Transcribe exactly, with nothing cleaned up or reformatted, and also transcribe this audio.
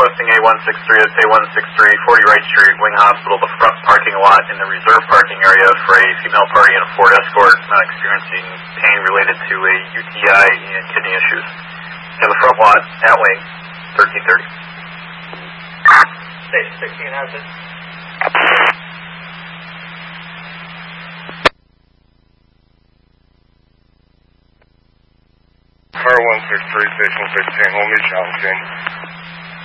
requesting A one six three, that's A one six three, forty Wright Street, Wing Hospital, the front parking lot in the reserve parking area for a female party and a Ford Escort not experiencing pain related to a U T I and kidney issues. In the front lot at Wing, thirteen thirty. Station sixteen has it. Car one six three, Station sixteen, we'll meet you on scene.